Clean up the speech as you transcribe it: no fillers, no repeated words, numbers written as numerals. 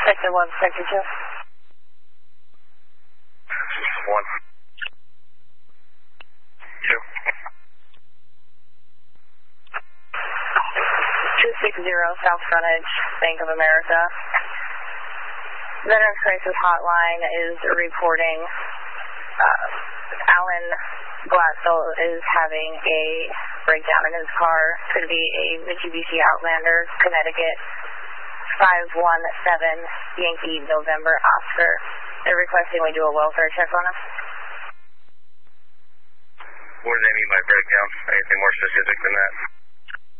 Sector 1, Sector 2. 1. 2. 260 South Frontage, Bank of America. Veterans Crisis Hotline is reporting Alan Glatzel is having a breakdown in his car. Could be a Mitsubishi Outlander, Connecticut 517 Yankee November Oscar. They're requesting we do a welfare check on him. What do they mean by breakdown? Anything more specific than that?